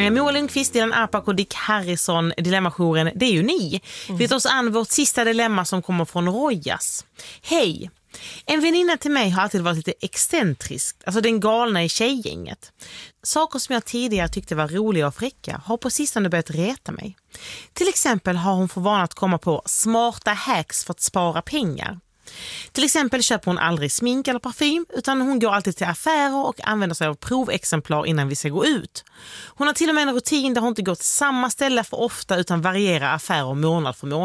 Moa Lundqvist, Dylan Apak och Dick Harrison, Dilemmajouren, det är ju ni. Vi tar oss an vårt sista dilemma som kommer från Rojas. Hej! En väninna till mig har alltid varit lite excentrisk, alltså den galna i tjejgänget. Saker som jag tidigare tyckte var roliga och fräcka har på sistone börjat reta mig. Till exempel har hon för vana att komma på smarta hacks för att spara pengar. Till exempel köper hon aldrig smink eller parfym, utan hon går alltid till affärer och använder sig av provexemplar innan vi ska gå ut. Hon har till och med en rutin där hon inte går till samma ställe för ofta utan varierar affärer månad för månad.